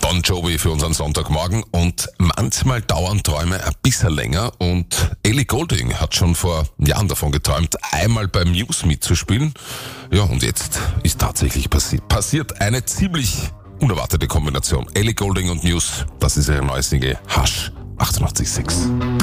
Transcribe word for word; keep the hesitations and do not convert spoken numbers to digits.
Bon Jovi für unseren Sonntagmorgen und manchmal dauern Träume ein bisschen länger und Ellie Goulding hat schon vor Jahren davon geträumt, einmal beim Muse mitzuspielen. Ja, und jetzt ist tatsächlich passi- passiert eine ziemlich unerwartete Kombination. Ellie Goulding und Muse, das ist ihre neue Single Hush achtundachtzig Komma sechs.